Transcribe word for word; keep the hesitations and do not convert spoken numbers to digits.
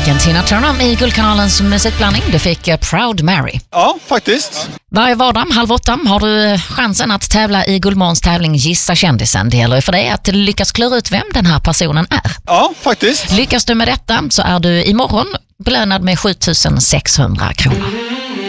musiken Tina Turner i Guldkanalens musikblandning. Du fick Proud Mary. Ja, faktiskt. Varje vardag, halv åtta, har du chansen att tävla i Guldmorgons tävling Gissa kändisen. Det gäller för dig att lyckas klura ut vem den här personen är. Ja, faktiskt. Lyckas du med detta så är du imorgon belönad med sju tusen sexhundra kronor.